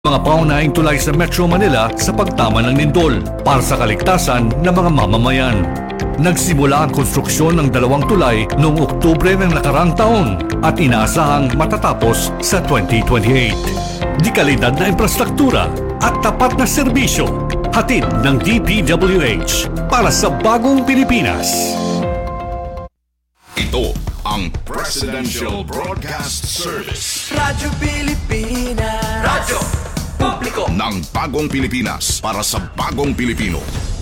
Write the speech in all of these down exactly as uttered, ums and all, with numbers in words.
Mga paunahing tulay sa Metro Manila sa pagtama ng lindol para sa kaligtasan ng mga mamamayan. Nagsimula ang konstruksyon ng dalawang tulay noong Oktubre ng nakarang taon at inaasahang matatapos sa twenty twenty-eight. Di kalidad na infrastruktura at tapat na serbisyo, hatid ng D P W H para sa bagong Pilipinas. Ito ang Presidential Broadcast Service. Radyo Pilipinas. Radyo Publiko ng bagong Pilipinas para sa bagong Pilipino.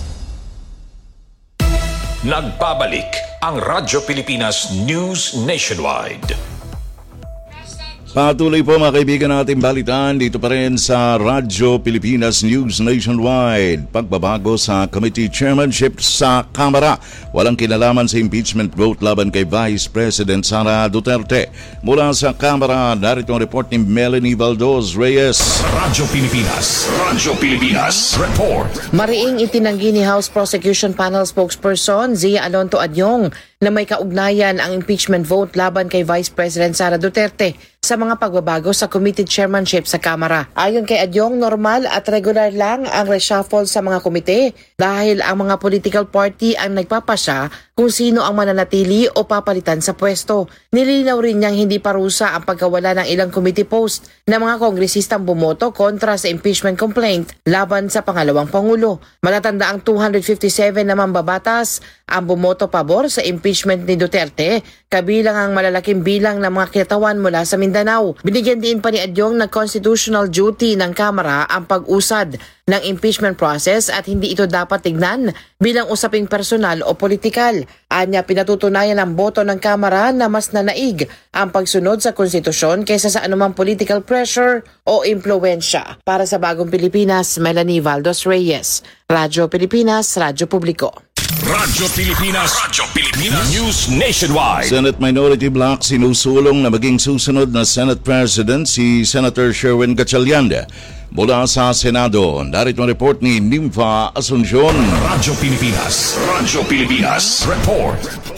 Nagbabalik ang Radyo Pilipinas News Nationwide. Patuloy po mga kaibigan natin balitaan dito pa rin sa Radyo Pilipinas News Nationwide. Pagbabago sa committee chairmanship sa Kamara. Walang kinalaman sa impeachment vote laban kay Vice President Sara Duterte. Mula sa Kamara, narito ang report ni Melanie Valdos Reyes. Radyo Pilipinas. Radyo Pilipinas. Report. Mariing itinanggi ni House Prosecution Panel spokesperson Zia Alonto Adyong na may kaugnayan ang impeachment vote laban kay Vice President Sara Duterte sa mga pagbabago sa committee chairmanship sa Kamara. Ayon kay Adyong, normal at regular lang ang reshuffle sa mga komite dahil ang mga political party ang nagpapasya kung sino ang mananatili o papalitan sa pwesto. Nilinaw rin niyang hindi parusa ang pagkawala ng ilang committee post na mga kongresistang bumoto kontra sa impeachment complaint laban sa pangalawang Pangulo. Matatanda ang two hundred fifty-seven na mambabatas ang bumoto pabor sa impeachment ni Duterte, kabilang ang malalaking bilang ng mga kinatawan mula sa Mindanao. Binigyan din pa ni Adyong na constitutional duty ng Kamara ang pag-usad ng impeachment process at hindi ito dapat tignan bilang usaping personal o politikal. Anya, pinatutunayan ng boto ng Kamara na mas nanaig ang pagsunod sa konstitusyon kaysa sa anumang political pressure o impluensya. Para sa Bagong Pilipinas, Melanie Valdos Reyes, Radyo Pilipinas, Radyo Publiko. Radyo Pilipinas. Radyo Pilipinas News Nationwide. Senate Minority Bloc sinusulong na maging susunod na Senate President si Senator Sherwin Gatchalian. Mula sa Senado, narito ang report ni Nympha Asuncion. Radyo Pilipinas. Radyo Pilipinas. Report.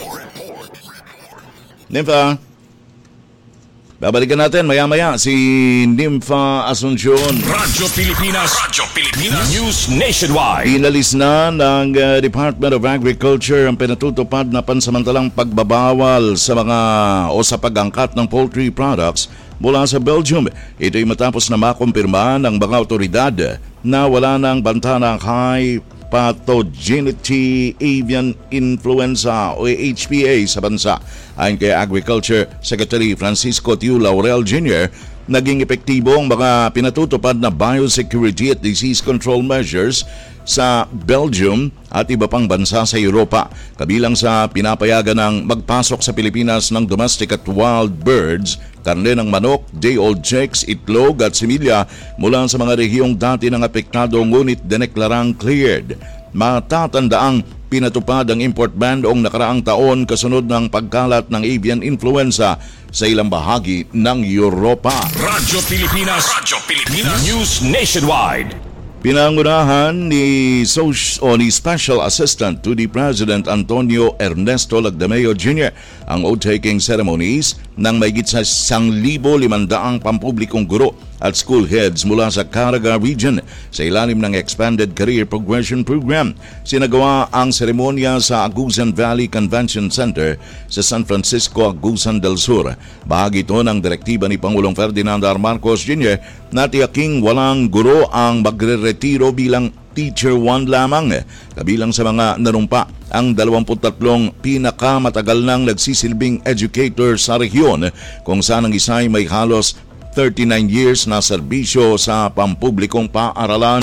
Nympha, babalikan natin maya-maya si Nympha Asuncion. Radyo Pilipinas. Radyo Pilipinas News Nationwide. Inalis na ng uh, Department of Agriculture ang pinatutupad na pansamantalang pagbabawal sa mga o sa pag-angkat ng poultry products mula sa Belgium. Ito'y matapos na makumpirma ng mga otoridad na wala ng banta ng high pathogenity avian influenza o H P A sa bansa. Ayon kay Agriculture Secretary Francisco Tiu Laurel Junior, naging epektibo ang mga pinatutupad na biosecurity at disease control measures sa Belgium at iba pang bansa sa Europa, kabilang sa pinapayagan ng magpasok sa Pilipinas ng domestic at wild birds, karne ng manok, day-old chicks, itlog at similya mula sa mga rehiyong dati ng apektado ngunit dineklarang cleared. Matatandaang pinatupad ang import ban noong nakaraang taon kasunod ng pagkalat ng avian influenza sa ilang bahagi ng Europa. Radyo Pilipinas. Radyo Pilipinas News Nationwide. Pinangunahan ni, Soci- o ni Special Assistant to the President Antonio Ernesto Lagdameo Junior ang oath-taking ceremonies ng mahigit sa one thousand five hundred pampublikong guro at school heads mula sa Caraga Region sa ilalim ng Expanded Career Progression Program. Sinagawa ang seremonya sa Agusan Valley Convention Center sa San Francisco, Agusan del Sur. Bahagi ito ng direktiba ni Pangulong Ferdinand R. Marcos Junior na tiyaking walang guro ang magre-retiro bilang Teacher one lamang. Kabilang sa mga nanumpa ang twenty-three pinakamatagal nang nagsisilbing educator sa rehiyon, kung saan ang isa ay may halos thirty-nine years na serbisyo sa pampublikong paaralan.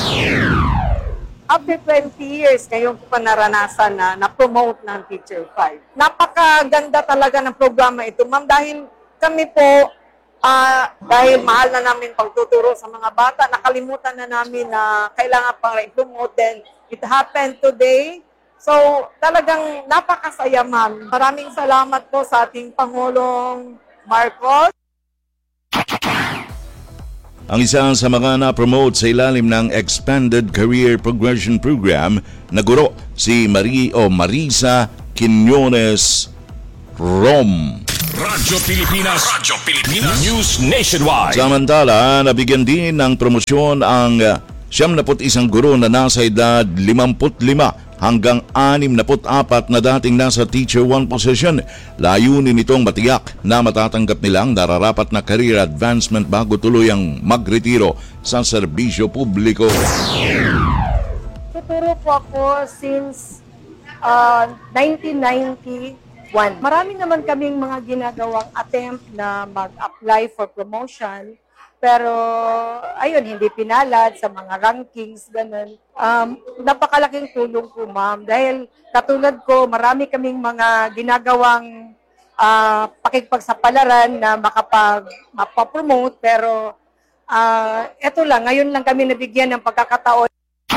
After twenty years, ngayon ko pa naranasan na na-promote ng Teacher five. Napakaganda talaga ng programa ito, ma'am, dahil kami po, uh, dahil mahal na namin pagtuturo sa mga bata, nakalimutan na namin na kailangan pang i-promote. Then, it happened today. So, talagang napakasaya, ma'am. Maraming salamat po sa ating Pangulong Marcos. Ang isa sa mga na-promote sa ilalim ng Expanded Career Progression Program na guro si Marie o Marisa Quiñones Rom. Radyo Pilipinas. Radyo Pilipinas. News Nationwide. Samantala, nabigyan din ng promosyon ang siyam na put isang guro na nasa edad limampu't lima hanggang anim na put apat na dating nasa Teacher one position. Layunin nitong matiyak na matatanggap nilang nararapat na career advancement bago tuluyang magretiro sa serbisyo publiko. Tuturo po ako since uh, nineteen ninety-one. Marami naman kaming mga ginagawang attempt na mag-apply for promotion. Pero, ayun, hindi pinalad sa mga rankings, ganun. Um, napakalaking tulong po, ma'am. Dahil katulad ko, marami kaming mga ginagawang uh, pakikipagsapalaran na makapag, mapapromote. Pero, uh, eto lang, ngayon lang kami nabigyan ng pagkakataon.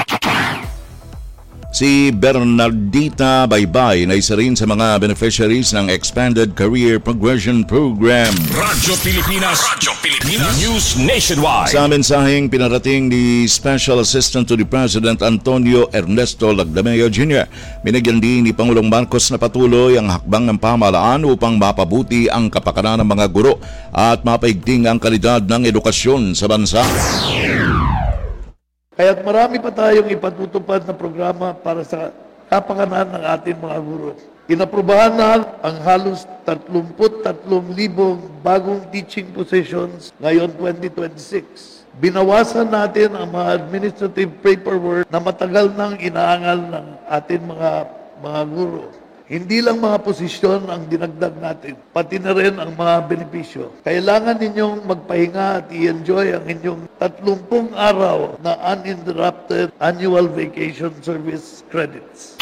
Si Bernardita Baybay na isa rin sa mga beneficiaries ng Expanded Career Progression Program. Radyo Pilipinas. Radyo Pilipinas. News Nationwide. Sa mensaheng pinarating ni Special Assistant to the President Antonio Ernesto Lagdameo Junior, binigyan din ni Pangulong Marcos na patuloy ang hakbang ng pamahalaan upang mapabuti ang kapakanan ng mga guro at mapaigting ang kalidad ng edukasyon sa bansa. Kaya't marami pa tayong ipatutupad na programa para sa kapakanan ng ating mga guro. Inaprubahan na ang halos thirty-three thousand bagong teaching positions ngayon twenty twenty-six. Binawasan natin ang mga administrative paperwork na matagal nang inaangal ng ating mga mga guro. Hindi lang mga posisyon ang dinagdag natin, pati na rin ang mga benepisyo. Kailangan ninyong magpahinga at i-enjoy ang inyong tatlumpung araw na uninterrupted annual vacation service credits.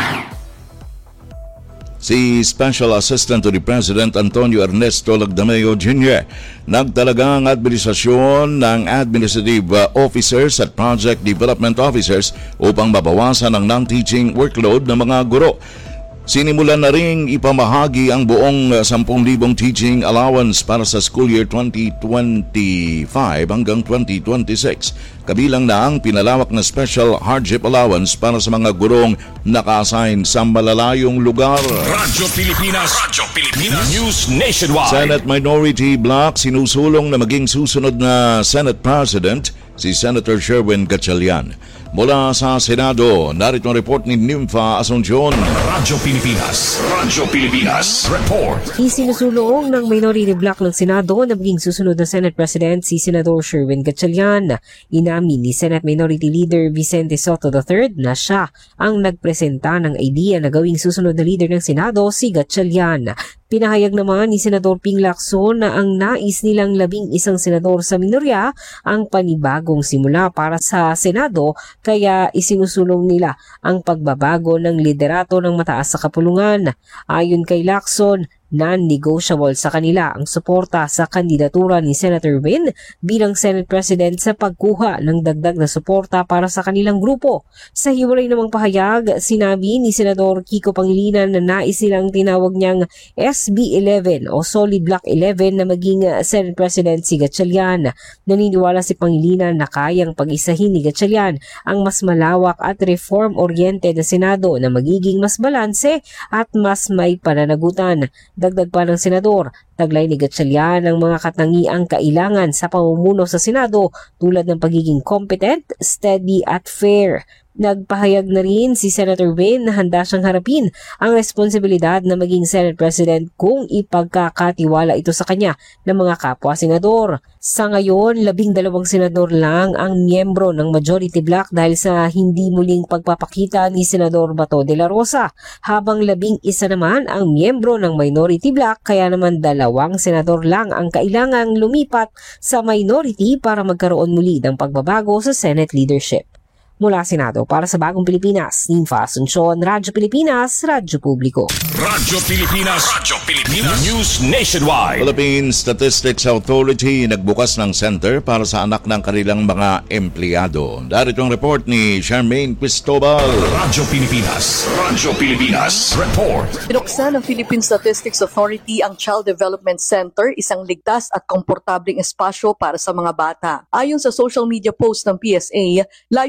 Si Special Assistant to the President Antonio Ernesto Lagdameo Junior nagtalaga ang administrasyon ng administrative officers at project development officers upang mabawasan ang non-teaching workload ng mga guro. Sinimulan na ring ipamahagi ang buong ten thousand teaching allowance para sa school year twenty twenty-five hanggang twenty twenty-six. Kabilang na ang pinalawak na special hardship allowance para sa mga gurong naka-assign sa malalayong lugar. Radyo Pilipinas. Radyo Pilipinas. News Nationwide. Senate Minority Bloc sinusulong na maging susunod na Senate President si Senator Sherwin Gatchalian. Mula sa Senado, narito ang report ni Nympha Asuncion. Radyo Pilipinas. Radyo Pilipinas. Report. Isinusulong ng Minority Bloc ng Senado na maging susunod na Senate President si Senador Sherwin Gatchalian. Inamin ni Senate Minority Leader Vicente Soto the third na siya ang nagpresenta ng idea na gawing susunod na leader ng Senado si Gatchalian. Pinahayag naman ni Senador Ping Lacson na ang nais nilang labing isang senador sa minorya ang panibagong simula para sa Senado, kaya isinusulong nila ang pagbabago ng liderato ng mataas sa kapulungan. Ayon kay Lacson, non-negotiable sa kanila ang suporta sa kandidatura ni Senator Win bilang Senate President sa pagkuha ng dagdag na suporta para sa kanilang grupo. Sa hiwalay namang pahayag, sinabi ni Senador Kiko Pangilinan na nais nilang tinawag niyang S B eleven o Solid Block eleven na maging Senate President si Gatchalian. Naniniwala si Pangilinan na kayang pag-isahin ni Gatchalian ang mas malawak at reform-oriented na Senado na magiging mas balanse at mas may pananagutan. Dagdag pa ng Senador, taglay ni Gatchalian ang mga katangiang kailangan sa pamumuno sa Senado tulad ng pagiging competent, steady at fair. Nagpahayag na rin si Senator Win na handa siyang harapin ang responsibilidad na maging Senate President kung ipagkakatiwala ito sa kanya ng mga kapwa-senador. Sa ngayon, labing dalawang senador lang ang miyembro ng Majority Bloc dahil sa hindi muling pagpapakita ni Senador Bato de la Rosa, habang labing isa naman ang miyembro ng Minority Bloc, kaya naman dalawang senador lang ang kailangang lumipat sa minority para magkaroon muli ng pagbabago sa Senate leadership. Mula Senado para sa Bagong Pilipinas, Nympha Asuncion, Radyo Pilipinas, Radyo Publiko. Radyo Pilipinas. Radyo Pilipinas. News Nationwide. Philippine Statistics Authority nagbukas ng center para sa anak ng kanilang mga empleyado. Darito ang report ni Charmaine Cristobal. Radyo Pilipinas. Radyo Pilipinas. Report. Binuksan ng Philippine Statistics Authority ang Child Development Center, isang ligtas at komportabling espasyo para sa mga bata. Ayon sa social media post ng P S A, layo ng natutunan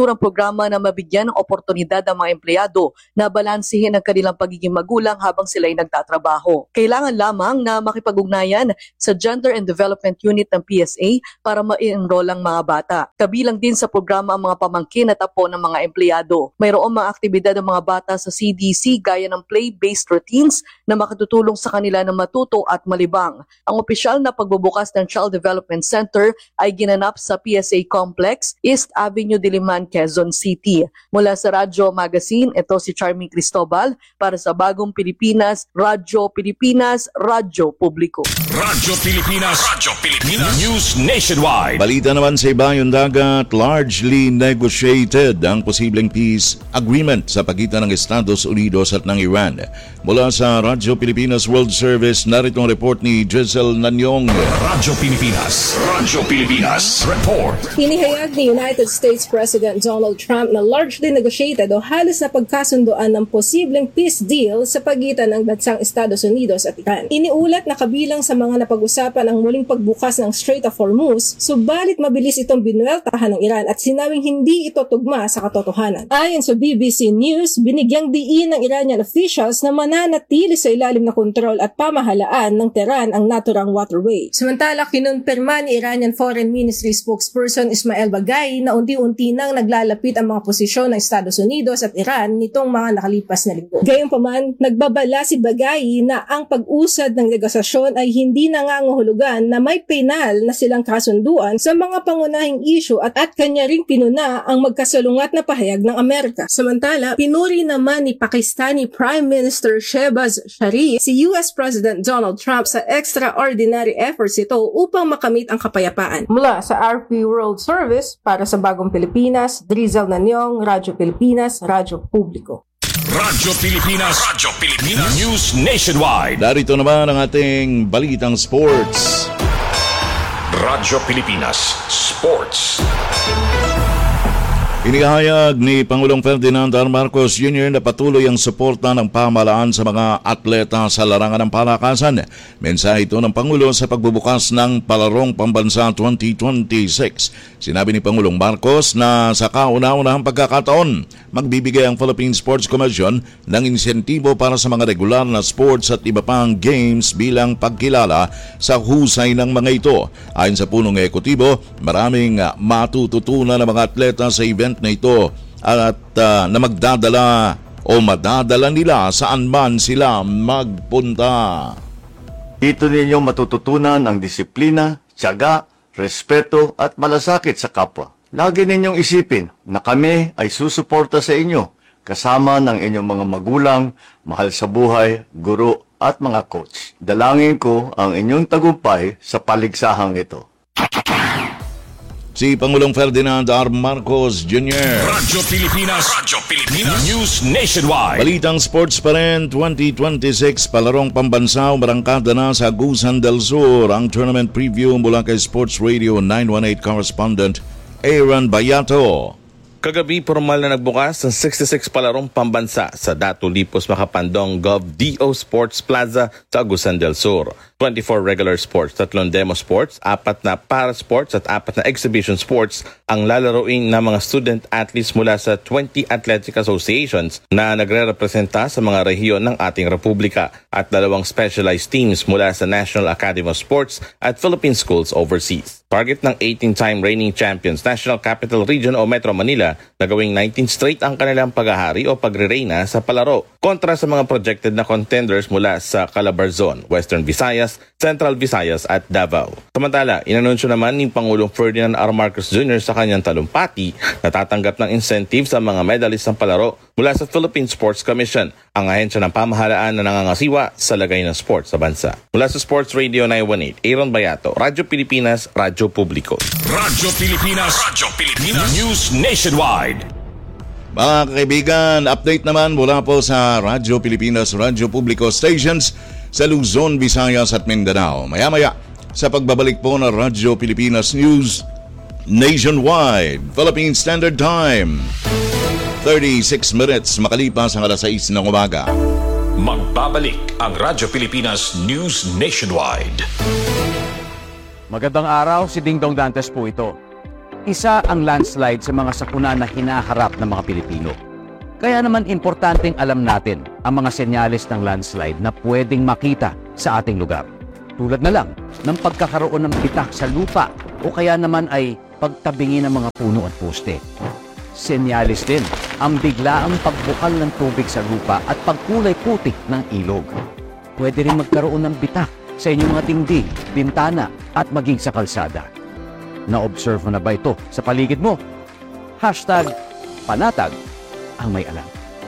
naturang programa na mabigyan ng oportunidad ang mga empleyado na balansihin ang kanilang pagiging magulang habang sila'y nagtatrabaho. Kailangan lamang na makipag-ugnayan sa Gender and Development Unit ng P S A para ma-enroll ang mga bata. Kabilang din sa programa ang mga pamangkin at apo ng mga empleyado. Mayroong mga aktibidad ng mga bata sa C D C gaya ng play-based routines na makatutulong sa kanila na matuto at malibang. Ang opisyal na pagbubukas ng Child Development Center ay ginanap sa P S A Complex, East Avenue, Diliman, Quezon City. Mula sa Radyo Magazine, ito si Charmy Cristobal para sa Bagong Pilipinas, Radyo Pilipinas, Radyo Publiko. Radyo Pilipinas, Radyo Pilipinas, News Nationwide. Balita naman sa Ibayong Dagat, largely negotiated ang posibleng peace agreement sa pagitan ng Estados Unidos at ng Iran. Mula sa Radyo Pilipinas World Service, narito ang report ni Giselle Nanyong. Radyo Pilipinas, Radyo Pilipinas, report. Hinihayag ni United States President Donald Trump na largely negotiated o halos na pagkasunduan ng posibleng peace deal sa pagitan ng bansang Estados Unidos at Iran. Iniulat na kabilang sa mga napag-usapan ang muling pagbukas ng Strait of Hormuz, subalit mabilis itong binueltahan ng Iran at sinabing hindi ito tugma sa katotohanan. Ayon sa B B C News, binigyang diin ng Iranian officials na mananatili sa ilalim na kontrol at pamahalaan ng Tehran ang naturang waterway. Samantala, kinumpirma ni Iranian Foreign Ministry spokesperson Ismail Bagay na unti-unti nang naglalapit ang mga posisyon ng Estados Unidos at Iran nitong mga nakalipas na linggo. Gayunpaman, nagbabala si Bagay na ang pag-usad ng negosasyon ay hindi nangangahulugan na may penal na silang kasunduan sa mga pangunahing issue at at kanya ring pinuna ang magkasalungat na pahayag ng Amerika. Samantala, pinuri naman ni Pakistani Prime Minister Shehbaz Sharif si U S President Donald Trump sa extraordinary efforts ito upang makamit ang kapayapaan. Mula sa R P World Service, para sa Bagong Pilipinas, Drizel Nanyong, Radyo Pilipinas, Radyo Publiko. Radyo Pilipinas, Radyo Pilipinas, News Nationwide. Narito naman ang ating balitang sports. Radyo Pilipinas, Sports. Inihayag ni Pangulong Ferdinand R. Marcos Junior na patuloy ang suporta ng pamahalaan sa mga atleta sa larangan ng palakasan. Mensahe ito ng Pangulo sa pagbubukas ng Palarong Pambansa twenty twenty-six. Sinabi ni Pangulong Marcos na sa kauna-unahang pagkakataon, magbibigay ang Philippine Sports Commission ng insentibo para sa mga regular na sports at iba pang games bilang pagkilala sa husay ng mga ito. Ayon sa punong ekutibo, maraming matututunan ng mga atleta sa event na ito at uh, na magdadala o madadala nila saan man sila magpunta. Dito ninyo matututunan ang disiplina, tiyaga, respeto at malasakit sa kapwa. Lagi ninyong isipin na kami ay susuporta sa inyo kasama ng inyong mga magulang, mahal sa buhay, guro at mga coach. Dalangin ko ang inyong tagumpay sa paligsahang ito. Si Pangulong Ferdinand R. Marcos Junior Radyo Pilipinas, Radyo Pilipinas, News Nationwide. Balitang sports pa rin, twenty twenty-six Palarong Pambansa, umarangkada na sa Agusan del Sur. Ang tournament preview mula kay Sports Radio nine one eight correspondent Aaron Bayato. Kagabi, formal na nagbukas ang sixty-six Palarong Pambansa sa Dato Lipos Makapandong Gov D O Sports Plaza sa Agusan del Sur. twenty-four regular sports, tatlong demo sports, apat na para sports at apat na exhibition sports ang lalaroin ng mga student athletes mula sa twenty athletic associations na nagre-representa sa mga rehiyon ng ating republika at dalawang specialized teams mula sa National Academy of Sports at Philippine Schools overseas. Target ng eighteen-time reigning champions National Capital Region o Metro Manila na gawing nineteen straight ang kanilang paghahari o pagre-reyna sa palaro kontra sa mga projected na contenders mula sa Calabarzon, Western Visayas, Central Visayas at Davao. Samantala, inanunsyo naman ni Pangulong Ferdinand R. Marcos Junior sa kanyang talumpati na tatanggap ng incentive sa mga medalist ng palaro mula sa Philippine Sports Commission, ang ahensya ng pamahalaan na nangangasiwa sa lagay ng sports sa bansa. Mula sa Sports Radio nine one eight, Aaron Bayato, Radyo Pilipinas, Radyo Publiko. Radyo Pilipinas, Radyo Pilipinas, News Nationwide. Mga kaibigan, update naman mula po sa Radyo Pilipinas, Radyo Publiko stations sa Luzon, Visayas at Mindanao. Maya-maya sa pagbabalik po ng Radyo Pilipinas News Nationwide, Philippine Standard Time. thirty-six minutes makalipas ang alas sais ng umaga. Magbabalik ang Radyo Pilipinas News Nationwide. Magandang araw, si Dingdong Dantes po ito. Isa ang landslide sa mga sakuna na hinaharap ng mga Pilipino. Kaya naman importanteng alam natin ang mga senyales ng landslide na pwedeng makita sa ating lugar. Tulad na lang ng pagkakaroon ng bitak sa lupa o kaya naman ay pagtabingi ng mga puno at poste. Senyales din ang biglaang pagbukal ng tubig sa lupa at pagkulay putik ng ilog. Pwede rin magkaroon ng bitak sa inyong mga dingding, bintana at maging sa kalsada. Na-observe mo na ba ito sa paligid mo? Hashtag panatag ang may alam.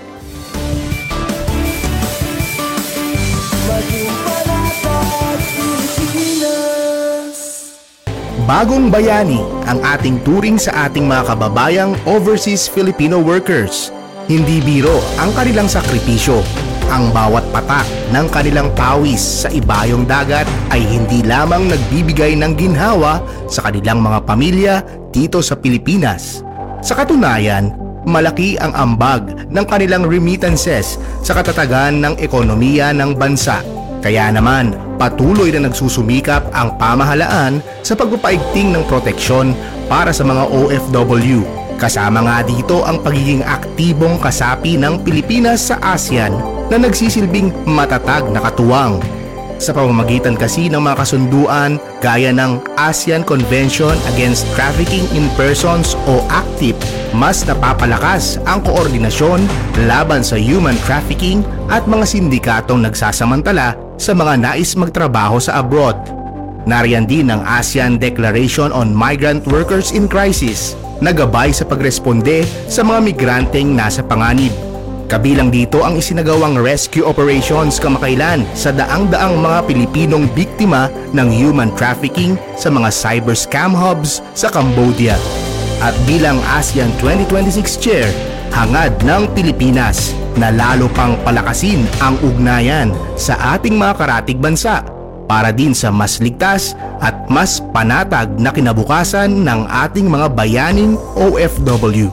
Bagong bayani ang ating turing sa ating mga kababayang overseas Filipino workers. Hindi biro ang kanilang sakripisyo. Ang bawat patak ng kanilang pawis sa ibayong dagat ay hindi lamang nagbibigay ng ginhawa sa kanilang mga pamilya dito sa Pilipinas. Sa katunayan, malaki ang ambag ng kanilang remittances sa katatagan ng ekonomiya ng bansa. Kaya naman, patuloy na nagsusumikap ang pamahalaan sa pagpapaigting ng proteksyon para sa mga O F W. Kasama nga dito ang pagiging aktibong kasapi ng Pilipinas sa ASEAN na nagsisilbing matatag na katuwang. Sa pamamagitan kasi ng mga kasunduan gaya ng ASEAN Convention Against Trafficking in Persons o ACTIP, mas napapalakas ang koordinasyon laban sa human trafficking at mga sindikatong nagsasamantala sa mga nais magtrabaho sa abroad. Nariyan din ang ASEAN Declaration on Migrant Workers in Crisis na gabay sa pagresponde sa mga migranteng nasa panganib. Kabilang dito ang isinagawang rescue operations kamakailan sa daang-daang mga Pilipinong biktima ng human trafficking sa mga cyber scam hubs sa Cambodia. At bilang ASEAN twenty twenty-six Chair, hangad ng Pilipinas na lalo pang palakasin ang ugnayan sa ating mga karatig bansa para din sa mas ligtas at mas panatag na kinabukasan ng ating mga bayaning O F W.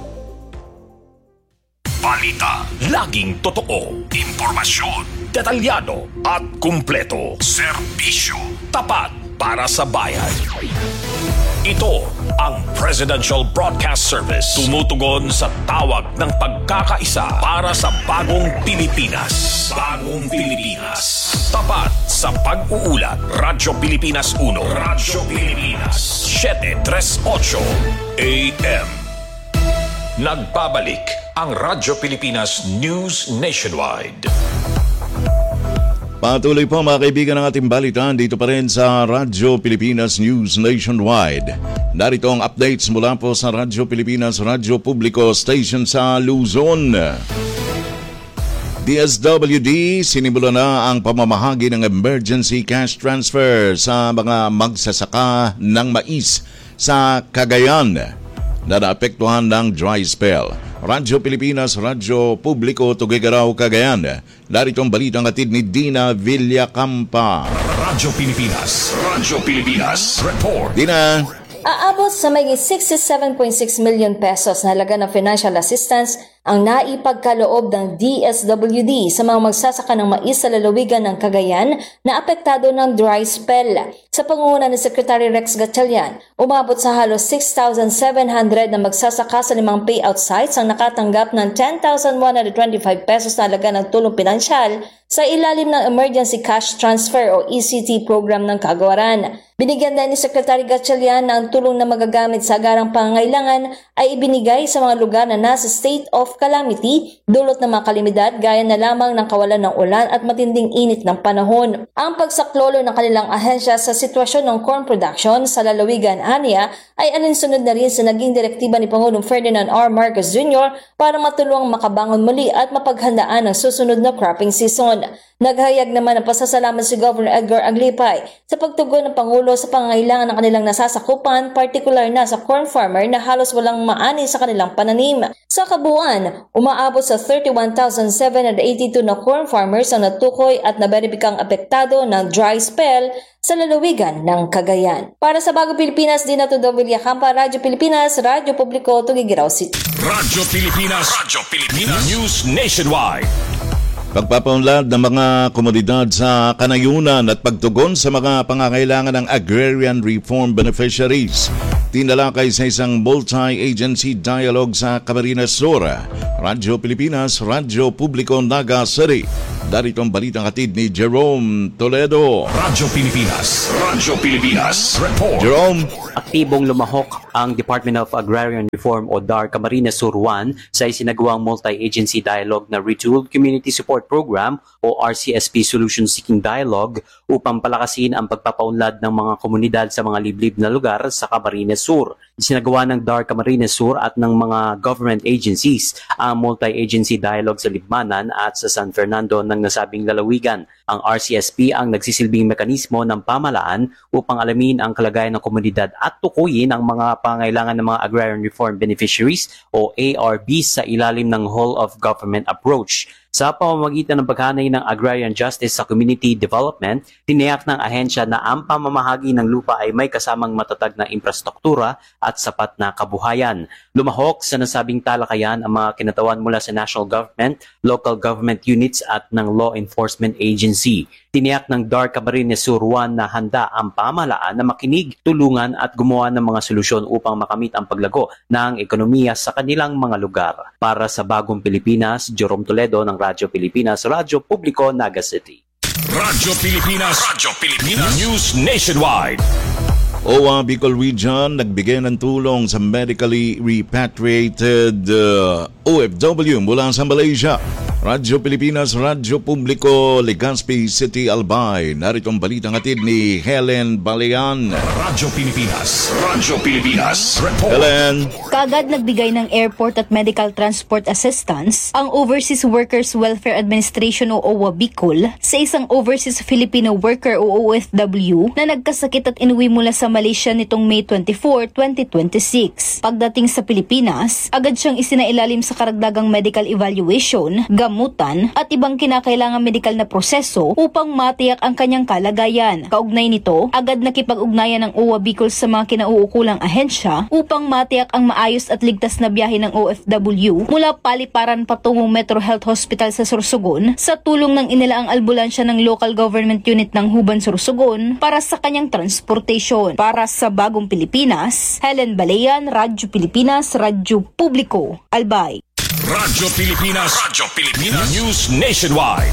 Balita, laging totoo, impormasyon, detalyado at kumpleto. Serbisyo, tapat para sa bayan. Ito ang Presidential Broadcast Service. Tumutugon sa tawag ng pagkakaisa para sa bagong Pilipinas. Bagong Pilipinas. Tapat sa pag-uulat. Radyo Pilipinas uno. Radyo Pilipinas seven thirty-eight A M. Nagbabalik ang Radyo Pilipinas News Nationwide. Patuloy po mga kaibigan ng ating balitan dito pa rin sa Radyo Pilipinas News Nationwide. Narito ang updates mula po sa Radyo Pilipinas Radyo Publiko Station sa Luzon. D S W D sinimula na ang pamamahagi ng emergency cash transfer sa mga magsasaka ng mais sa Cagayan na naapektuhan ng dry spell. Radyo Pilipinas, Radyo Publiko, Tuguegarao, Cagayan. Narito ang balitang atid ni Dina Villacampa. Radyo Pilipinas, Radyo Pilipinas, report. Dina. Aabot sa may sixty-seven point six million pesos na halaga ng financial assistance ang naipagkaloob ng D S W D sa mga magsasaka ng mais sa lalawigan ng Cagayan na apektado ng dry spell. Sa pangunguna ni Secretary Rex Gatchalian, umabot sa halos six thousand seven hundred na magsasaka sa limang payout sites ang nakatanggap ng ten thousand one hundred twenty-five pesos na halaga ng tulong pinansyal sa ilalim ng Emergency Cash Transfer o E C T program ng Kagawaran. Binigyan din ni Secretary Gatchalian na ang tulong na magagamit sa agarang pangangailangan ay ibinigay sa mga lugar na nasa state of calamity dulot ng mga kalamidad gaya na lamang ng kawalan ng ulan at matinding init ng panahon. Ang pagsaklolo ng kanilang ahensya sa sitwasyon ng corn production sa lalawigan aniya ay alinsunod na rin sa naging direktiba ni Pangulong Ferdinand R. Marcos Junior para matulungang makabangon muli at mapaghandaan ang susunod na cropping season. Naghayag naman ng pasasalamat si Governor Edgar Aglipay sa pagtugon ng Pangulo sa pangangailangan ng kanilang nasasakupan, partikular na sa corn farmer na halos walang maani sa kanilang pananim. Sa kabuuan, umaabot sa thirty-one thousand seven hundred eighty-two na corn farmers ang natukoy at naberipikang apektado ng dry spell sa lalawigan ng Cagayan. Para sa Bagong Pilipinas, Dina Tudong Villacampa, Radyo Pilipinas, Radyo Publiko, Tuguegarao City. Radyo Pilipinas, Radyo Pilipinas News Nationwide. Pagpapaunlad ng mga komunidad sa kanayunan at pagtugon sa mga pangangailangan ng agrarian reform beneficiaries. tinalakay sa isang multi-agency dialogue sa Camarines Sur. Radyo Pilipinas, Radyo Publiko Naga City. Darito ang balitang hatid ni Jerome Toledo. Radyo Pilipinas, Radyo Pilipinas, report. Jerome. Aktibong lumahok ang Department of Agrarian Reform o D A R Camarines Sur one sa isinagawang multi-agency dialogue na Retooled Community Support Program o R C S P Solution Seeking Dialogue upang palakasin ang pagpapaunlad ng mga komunidad sa mga liblib na lugar sa Camarines Sur. Isinagawa ng D A R Camarines Sur at ng mga government agencies ang multi-agency dialogue sa Libmanan at sa San Fernando ng nasabing lalawigan. Ang R C S P ang nagsisilbing mekanismo ng pamahalaan upang alamin ang kalagayan ng komunidad at tukuyin ang mga pangailangan ng mga agrarian reform beneficiaries o A R Bs sa ilalim ng whole of government approach. Sa pamamagitan ng paghanay ng agrarian justice sa community development, tiniyak ng ahensya na ang pamamahagi ng lupa ay may kasamang matatag na infrastruktura at sapat na kabuhayan. Lumahok sa nasabing talakayan ang mga kinatawan mula sa national government, local government units at ng law enforcement agency. Tiniyak ng D A R Camarines Sur one na handa ang pamahalaan na makinig, tulungan at gumawa ng mga solusyon upang makamit ang paglago ng ekonomiya sa kanilang mga lugar. Para sa Bagong Pilipinas, Jerome Toledo ng Radyo Pilipinas, Radyo Publiko, Naga City. Radyo Pilipinas, Radyo Pilipinas, News Nationwide. O A Bicol Region nagbigay ng tulong sa medically repatriated uh, O F W mula sa Malaysia. Radyo Pilipinas, Radyo Publiko, Legazpi City, Albay. Narito ang balitang hatid ni Helen Balean. Radyo Pilipinas, Radyo Pilipinas, report. Helen. Kaagad nagbigay ng airport at medical transport assistance ang Overseas Workers Welfare Administration o O A Bicol sa isang Overseas Filipino Worker o O F W na nagkasakit at inuwi mula sa Malaysia nitong May twenty-fourth, twenty twenty-six. Pagdating sa Pilipinas, agad siyang isinailalim sa karagdagang medical evaluation, gamutan at ibang kinakailangang medikal na proseso upang matiyak ang kanyang kalagayan. Kaugnay nito, agad nakipag-ugnayan ng O A Bicol sa mga kinauukulang ahensya upang matiyak ang maayos at ligtas na biyahe ng O F W mula Paliparan patungong Metro Health Hospital sa Sorsogon sa tulong ng inilaang albulansya ng local government unit ng Huban Sorsogon para sa kanyang transportation. Para sa Bagong Pilipinas, Helen Balean, Radyo Pilipinas, Radyo Publiko, Albay. Radyo Pilipinas, Radyo Pilipinas, News Nationwide.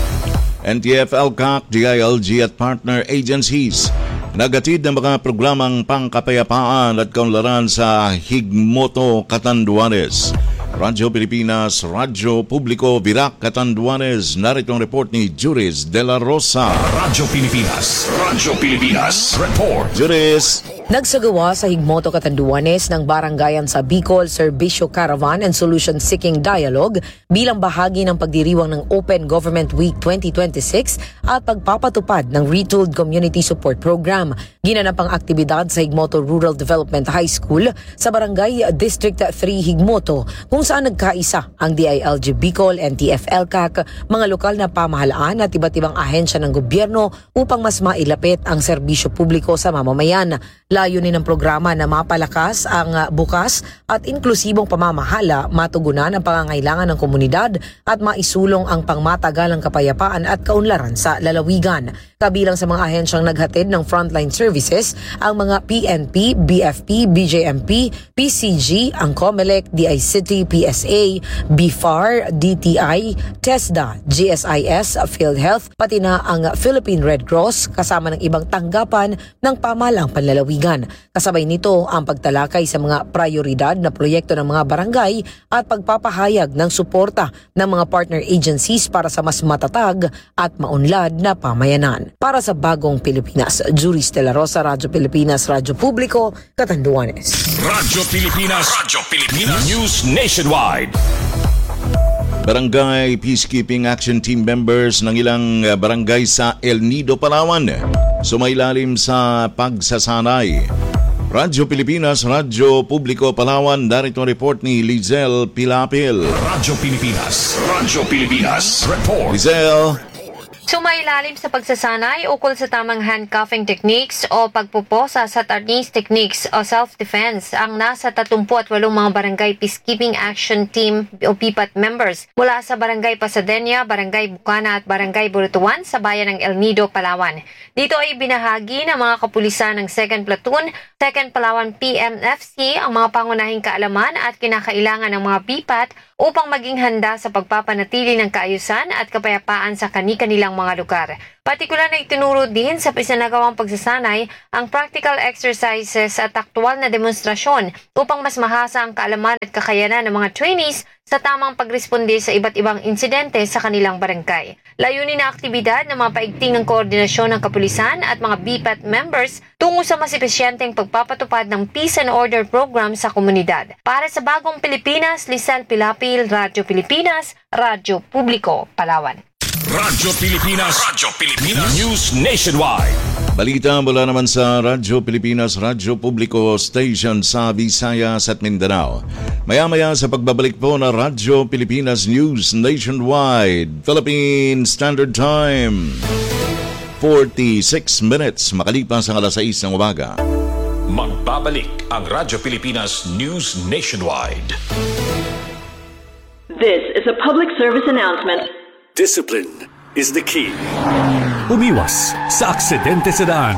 N T F, L C A C, D I L G at partner agencies nagatid ng mga programang pangkapayapaan at kaunlaran sa Higmoto, Catanduanes. Radyo Pilipinas, Radyo Publiko, Virac, Catanduanes. Narito ang report ni Juris De La Rosa. Radyo Pilipinas, Radyo Pilipinas, report. Juris. Nagsagawa sa Higmoto, Catanduanes ng barangayan sa Bicol Serbisyo Caravan and Solution Seeking Dialogue bilang bahagi ng pagdiriwang ng Open Government Week twenty twenty-six at pagpapatupad ng Retooled Community Support Program. Ginanap ang aktibidad sa Higmoto Rural Development High School sa Barangay District three Higmoto kung saan nagkaisa ang D I L G Bicol, N T F, L C A C, mga lokal na pamahalaan at iba't ibang ahensya ng gobyerno upang mas mailapit ang serbisyo publiko sa mamamayan. Layunin ng programa na mapalakas ang bukas at inklusibong pamamahala, matugunan ang pangangailangan ng komunidad at maisulong ang pangmatagalang kapayapaan at kaunlaran sa lalawigan. Kabilang sa mga ahensyang naghatid ng frontline services ang mga P N P, B F P, B J M P, P C G, ang COMELEC, D I City, P S A, B F A R, D T I, TESDA, G S I S, PhilHealth, pati na ang Philippine Red Cross kasama ng ibang tanggapan ng pamahalang panlalawigan. Kasabay nito ang pagtalakay sa mga prioridad na proyekto ng mga barangay at pagpapahayag ng suporta ng mga partner agencies para sa mas matatag at maunlad na pamayanan. Para sa Bagong Pilipinas, Juris De La Rosa, Radyo Pilipinas, Radyo Publiko, Catanduanes. Radyo Pilipinas, Radyo Pilipinas, News Nationwide. Barangay Peacekeeping Action Team members ng ilang barangay sa El Nido, Palawan sumailalim sa pagsasanay. Radyo Pilipinas, Radyo Publiko, Palawan. Darito ang report ni Lizel Pilapil. Radyo Pilipinas, Radyo Pilipinas, report. Lizel. Sumailalim sa pagsasanay ukol sa tamang handcuffing techniques o pagpuposa sa tarnis techniques o self-defense ang nasa tatlumpu't walong mga barangay peacekeeping action team o P P A T members mula sa Barangay Pasadena, Barangay Bukana at Barangay Burutuan sa bayan ng El Nido, Palawan. Dito ay binahagi ng mga kapulisan ng second Platoon, second Palawan P M F C ang mga pangunahing kaalaman at kinakailangan ng mga P P A T upang maging handa sa pagpapanatili ng kaayusan at kapayapaan sa kani-kanilang mga lugar. Partikular na itinuro din sa isinagawang pagsasanay ang practical exercises at aktual na demonstrasyon upang mas mahasa ang kaalaman at kakayanan ng mga trainees sa tamang pagresponde sa iba't ibang insidente sa kanilang barangay. Layunin na aktibidad ng mga paigting ng koordinasyon ng kapulisan at mga B P A T members tungo sa mas epesyenteng pagpapatupad ng Peace and Order Program sa komunidad. Para sa Bagong Pilipinas, Lisel Pilapil, Radyo Pilipinas, Radyo Publiko, Palawan. Radyo Pilipinas, Radyo Pilipinas, News Nationwide. Balita mula naman sa Radyo Pilipinas, Radyo Publiko Station sa Visayas at Mindanao. Maya-maya sa pagbabalik po na Radyo Pilipinas News Nationwide, Philippine Standard Time. forty-six minutes makalipas ang alas sais ng umaga. Magbabalik ang Radyo Pilipinas News Nationwide. This is a public service announcement. Discipline is the key. Umiwas sa aksidente sa daan.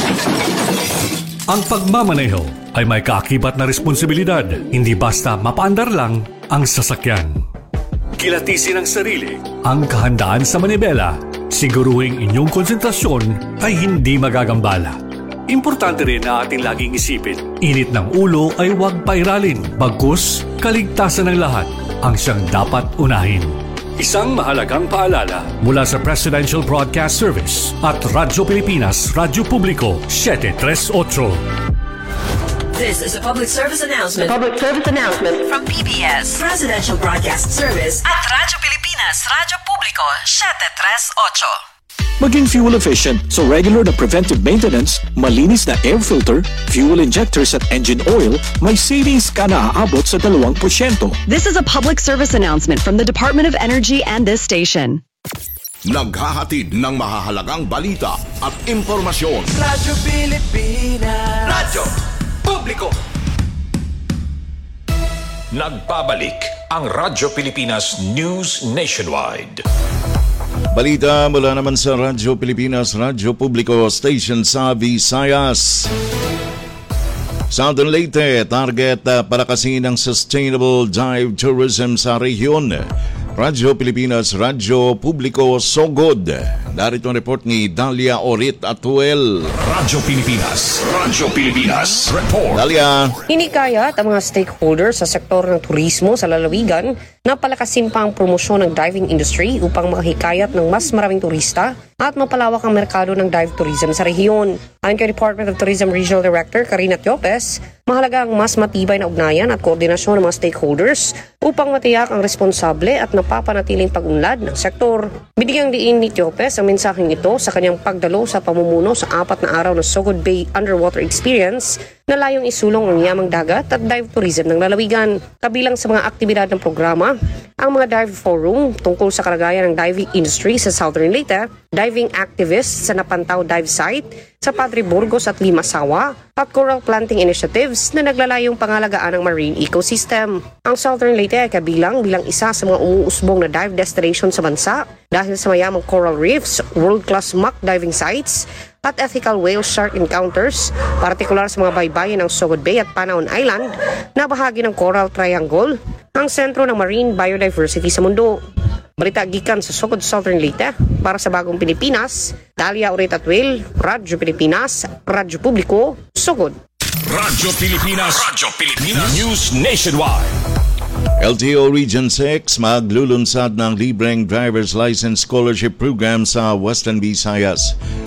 Ang pagmamaneho ay may kaakibat na responsibilidad, hindi basta mapaandar lang ang sasakyan. Kilatisin ang sarili, ang kahandaan sa manibela, siguruhing inyong konsentrasyon ay hindi magagambala. Importante rin na ating laging isipin, init ng ulo ay huwag pairalin, bagkus kaligtasan ng lahat ang siyang dapat unahin. Isang mahalagang paalala mula sa Presidential Broadcast Service at Radyo Pilipinas, Radyo Publiko, seven thirty-eight. This is a public service announcement. Public service announcement from P B S, Presidential Broadcast Service at Radyo Pilipinas, Radyo Publiko, seven thirty-eight. Maging fuel efficient so regular na preventive maintenance, malinis na air filter, fuel injectors at engine oil, may savings ka na aabot sa dalawang porsyento. This is a public service announcement from the Department of Energy and this station. Naghahatid ng mahahalagang balita at impormasyon. Radyo Pilipinas. Radyo Publiko. Nagbabalik ang Radyo Pilipinas News Nationwide. Balita mula naman sa Radyo Pilipinas, Radyo Publiko Station sa Visayas. Southern Leyte, target uh, para kasi ng sustainable dive tourism sa rehiyon. Radyo Pilipinas, Radyo Publiko, Sogod. Narito ang report ni Dalia Orit Atuel. Radyo Pilipinas, Radyo Pilipinas, report. Dalia. Hinikayat ang mga stakeholders sa sektor ng turismo sa lalawigan na palakasin pa ang promosyon ng diving industry upang makahikayat ng mas maraming turista at mapalawak ang merkado ng dive tourism sa rehiyon. Ayon kay Department of Tourism Regional Director Karina Tiopes, mahalaga ang mas matibay na ugnayan at koordinasyon ng mga stakeholders upang matiyak ang responsable at napapanatiling pag-unlad ng sektor. Binigyang diin ni Tiopes ang mensaheng ito sa kanyang pagdalo sa pamumuno sa apat na araw na Sogod Bay Underwater Experience na layong isulong ang yamang dagat at dive tourism ng lalawigan. Kabilang sa mga aktibidad ng programa, ang mga dive forum tungkol sa kalagayan ng diving industry sa Southern Leyte, diving activists sa Napantaw Dive Site sa Padre Burgos at Limasawa, at coral planting initiatives na naglalayong pangalagaan ng marine ecosystem. Ang Southern Leyte ay kabilang bilang isa sa mga umuusbong na dive destination sa bansa dahil sa mayamang coral reefs, world-class mock diving sites, at ethical whale shark encounters, partikular sa mga baybayin ng Sogod Bay at Panaon Island na bahagi ng Coral Triangle, ang sentro ng marine biodiversity sa mundo. Balita gikan sa Sogod, Southern Leyte, para sa Bagong Pilipinas, Dalia Orit Atuel, Radyo Pilipinas, Radyo Publiko, Sogod. Radyo Pilipinas, Radyo Pilipinas, News Nationwide. L T O Region six maglulunsad ng libreng driver's license scholarship program sa Western Visayas.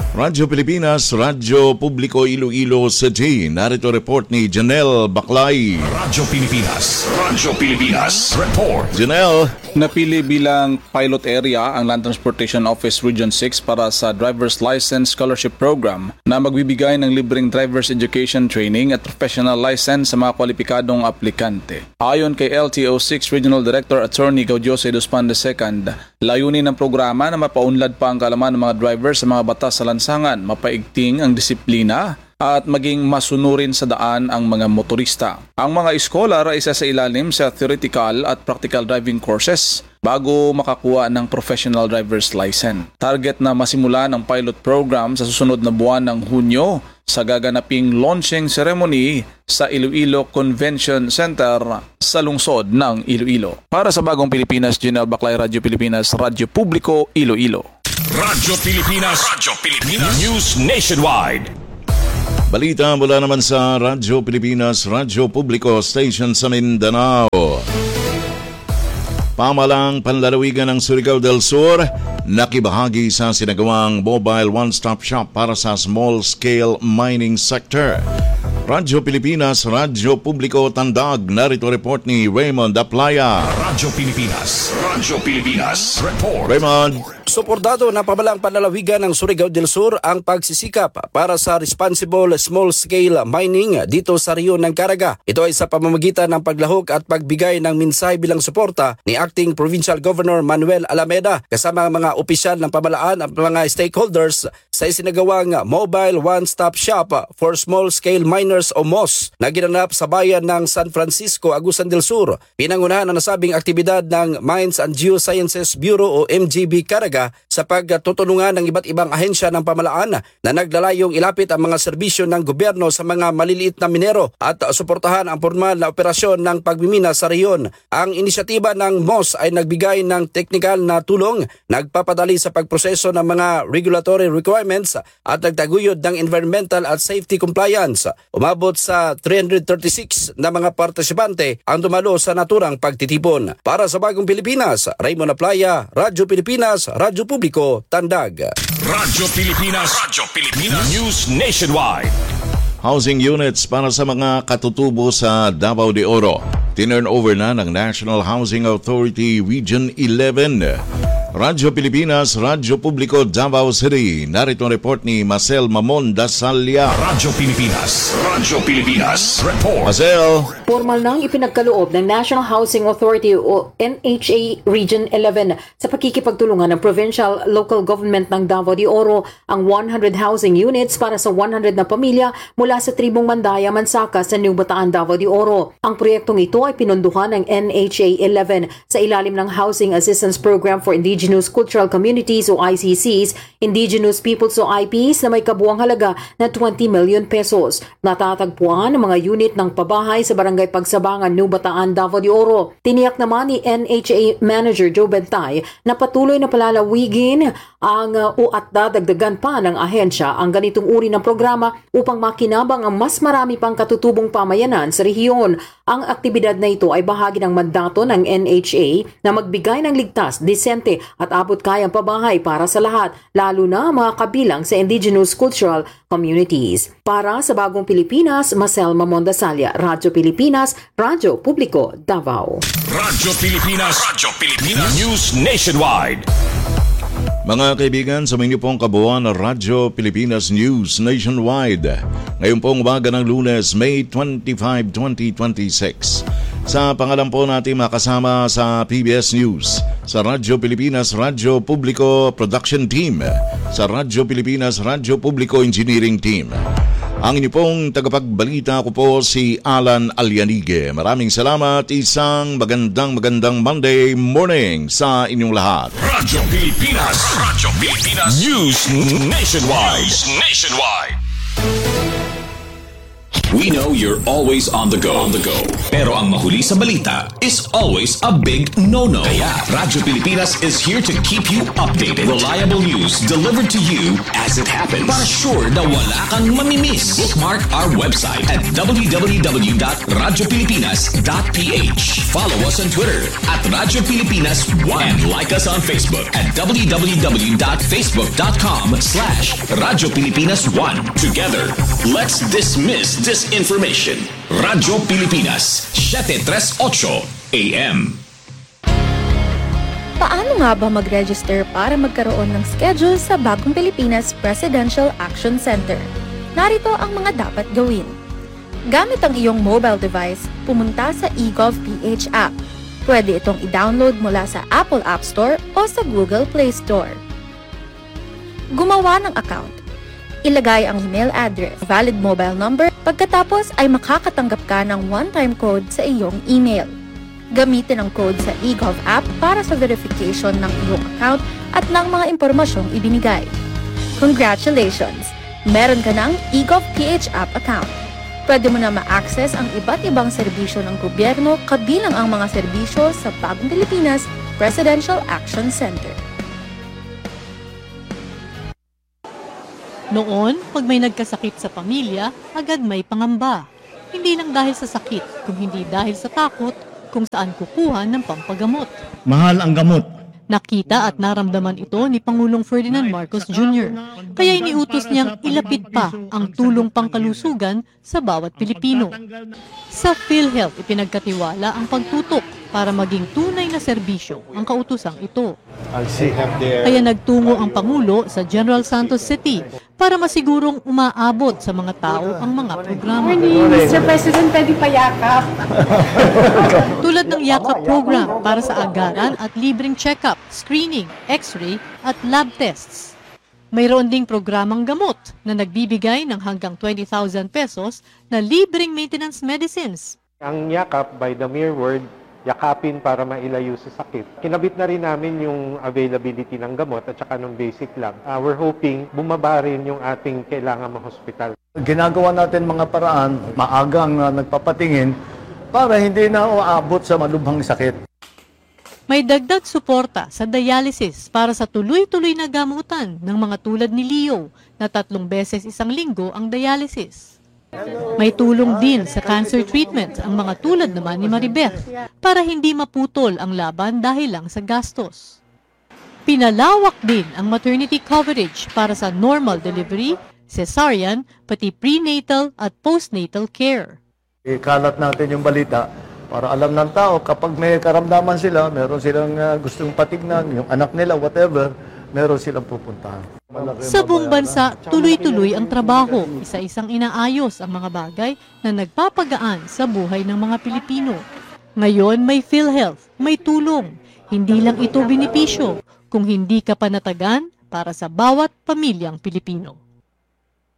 Radyo Pilipinas, Radyo Publiko Iloilo City. Narito report ni Janelle Baclay. Radyo Pilipinas, Radyo Pilipinas, report. Janelle. Napili bilang pilot area ang Land Transportation Office Region six para sa Driver's License Scholarship Program na magbibigay ng libreng driver's education training at professional license sa mga kwalipikadong aplikante. Ayon kay L T O six Regional Director Attorney Gaudioso Eduspan the second, layunin ng programa na mapaunlad pa ang kaalaman ng mga drivers sa mga batas sa lansangan, mapaigting ang disiplina at maging masunurin sa daan ang mga motorista. Ang mga scholar ay isa sa ilalim sa theoretical at practical driving courses bago makakuha ng professional driver's license. Target na masimula ng pilot program sa susunod na buwan ng Hunyo sa gaganaping launching ceremony sa Iloilo Convention Center sa lungsod ng Iloilo. Para sa Bagong Pilipinas, Janelle Baclay, Radyo Pilipinas, Radyo Publiko, Iloilo. Radyo Pilipinas, Radyo Pilipinas, News Nationwide. Balita mula naman sa Radyo Pilipinas, Radyo Publiko Station sa Mindanao. Pamalang panlalawigan ng Surigao del Sur, nakibahagi sa sinagawang mobile one-stop shop para sa small-scale mining sector. Radyo Pilipinas, Radyo Publiko Tandag, narito report ni Raymond Aplaya. Radyo Pilipinas, Radyo Pilipinas, report. Raymond. Suportado na pamalang panlalawigan ng Surigao del Sur ang pagsisikap para sa responsible small-scale mining dito sa Riyon ng Caraga. Ito ay sa pamamagitan ng paglahok at pagbigay ng minsay bilang suporta ni Acting Provincial Governor Manuel Alameda kasama ang mga opisyal ng pamalaan at mga stakeholders sa isinagawang Mobile One-Stop Shop for Small-Scale Miners o M O S na ginanap sa bayan ng San Francisco, Agusan del Sur. Pinangunahan ang nasabing aktibidad ng Mines and Geosciences Bureau o M G B Caraga sa pagtutulungan ng iba't ibang ahensya ng pamalaan na naglalayong ilapit ang mga serbisyo ng gobyerno sa mga maliliit na minero at suportahan ang formal na operasyon ng pagmimina sa rehiyon. Ang inisyatiba ng M O S ay nagbigay ng teknikal na tulong, nagpapadali sa pagproseso ng mga regulatory requirements at nagtaguyod ng environmental at safety compliance. Umabot sa three hundred thirty-six na mga partisipante ang dumalo sa naturang pagtitipon. Para sa Bagong Pilipinas, Raymond Aplaya, Radyo Pilipinas, Radyo Publiko, Tandag. Radyo Pilipinas, Radyo Pilipinas, News Nationwide. Housing units para sa mga katutubo sa Davao de Oro. Tinurn over na ng National Housing Authority Region eleven. Radyo Pilipinas, Radyo Publiko, Davao City. Narito ang report ni Marcel Mamon Dasalya. Radyo Pilipinas, Radyo Pilipinas, report. Marcel. Formal nang ipinagkaloob ng National Housing Authority o N H A Region eleven sa pakikipagtulungan ng Provincial Local Government ng Davao de Oro ang one hundred housing units para sa one hundred na pamilya mula sa tribong Mandaya, Mansaka sa New Bataan, Davao de Oro. Ang proyektong ito ay pinunduhan ng N H A eleven sa ilalim ng Housing Assistance Program for Indigenous Indigenous Cultural Communities o I C Cs, Indigenous Peoples o I Ps na may kabuang halaga na twenty million pesos. Natatagpuan ang mga unit ng pabahay sa Barangay Pagsabangan, New Bataan, Davao de Oro. Tiniyak naman ni N H A Manager Joe Bentay na patuloy na palalawigin ang uh, o at dadagdagan pa ng ahensya ang ganitong uri ng programa upang makinabang ang mas marami pang katutubong pamayanan sa rehiyon. Ang aktibidad na ito ay bahagi ng mandato ng N H A na magbigay ng ligtas, disente at abot kayang pabahay para sa lahat, lalo na mga kabilang sa indigenous cultural communities. Para sa Bagong Pilipinas, Marcel Mamon Dasalya, Radyo Pilipinas, Radyo Publiko, Davao. Radyo Pilipinas, Radyo Pilipinas, News Nationwide. Mga kaibigan, sa mga pong kabuuan ng Radyo Pilipinas News Nationwide. Ngayon pong umaga ng Lunes, May twenty-fifth, twenty twenty-six. Sa pangalan po natin makasama sa P B S News, sa Radyo Pilipinas, Radyo Publiko Production Team, sa Radyo Pilipinas, Radyo Publiko Engineering Team. Ang inyo pong tagapagbalita ko po si Alan Alianige. Maraming salamat. Isang magandang magandang Monday morning sa inyong lahat. Radyo Pilipinas, Radyo Pilipinas, News Nationwide. News Nationwide. We know you're always on the go. On the go. Pero ang mahuli sa balita is always a big no-no. Kaya Radyo Pilipinas is here to keep you updated. Reliable news delivered to you as it happens. Para sure na wala kang mamimiss. Bookmark our website at w w w dot radyo pilipinas dot p h. Follow us on Twitter at Radyo Pilipinas one and like us on Facebook at w w w dot facebook dot com slash Radyo Pilipinas one. Together, let's dismiss disinformation. Radyo Pilipinas, seven thirty-eight A M. Paano nga ba mag-register para magkaroon ng schedule sa Bagong Pilipinas Presidential Action Center? Narito ang mga dapat gawin. Gamit ang iyong mobile device, pumunta sa eGovPH app. Pwede itong i-download mula sa Apple App Store o sa Google Play Store. Gumawa ng account. Ilagay ang email address, valid mobile number, pagkatapos ay makakatanggap ka ng one-time code sa iyong email. Gamitin ang code sa eGov app para sa verification ng iyong account at ng mga impormasyong ibinigay. Congratulations! Meron ka ng eGovPH app account. Pwede mo na ma-access ang iba't ibang serbisyo ng gobyerno kabilang ang mga serbisyo sa Bagong Pilipinas Presidential Action Center. Noon, pag may nagkasakit sa pamilya, agad may pangamba. Hindi lang dahil sa sakit, kung hindi dahil sa takot kung saan kukuha ng pampagamot. Mahal ang gamot. Nakita at naramdaman ito ni Pangulong Ferdinand Marcos Junior Kaya iniutos niyang ilapit pa ang tulong pangkalusugan sa bawat Pilipino. Sa PhilHealth, ipinagkatiwala ang pagtutok para maging tunay na serbisyo ang kautusang ito. Kaya nagtungo ang Pangulo sa General Santos City para masigurong umaabot sa mga tao ang mga programa. mister President, pwede pa yakap. Tulad ng yakap program para sa agaran at libreng check-up, screening, x-ray at lab tests. Mayroon ding programang gamot na nagbibigay ng hanggang twenty thousand pesos na libreng maintenance medicines. Ang yakap, by the mere word, yakapin para mailayo sa sakit. Kinabit na rin namin yung availability ng gamot at saka ng basic lab. Uh, we're hoping bumaba rin yung ating kailangan ma-hospital. Ginagawa natin mga paraan, maagang uh, nagpapatingin para hindi na uabot sa malubhang sakit. May dagdag suporta sa dialysis para sa tuloy-tuloy na gamutan ng mga tulad ni Leo na tatlong beses isang linggo ang dialysis. May tulong din sa cancer treatment ang mga tulad naman ni Maribeth para hindi maputol ang laban dahil lang sa gastos. Pinalawak din ang maternity coverage para sa normal delivery, cesarean, pati prenatal at postnatal care. Ikalat natin yung balita para alam ng tao kapag may karamdaman sila, meron silang uh, gustong patignan, yung anak nila, whatever, meron silang pupuntahan. Sa buong bansa, tuloy-tuloy ang trabaho, isa-isang inaayos ang mga bagay na nagpapagaan sa buhay ng mga Pilipino. Ngayon may PhilHealth, may tulong. Hindi lang ito benepisyo, kung hindi ka panatagan para sa bawat pamilyang Pilipino.